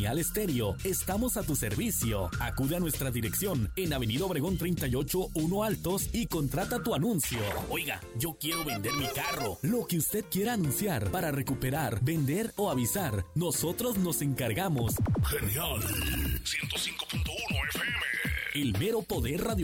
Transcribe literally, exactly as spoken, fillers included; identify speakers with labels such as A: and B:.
A: Genial Estéreo, estamos a tu servicio. Acude a nuestra dirección en Avenida Obregón treinta y ocho, uno Altos y contrata tu anuncio. Oiga, yo quiero vender mi carro. Lo que usted quiera anunciar para recuperar, vender o avisar, nosotros nos encargamos.
B: Genial ciento cinco punto uno F M.
A: El mero poder radio.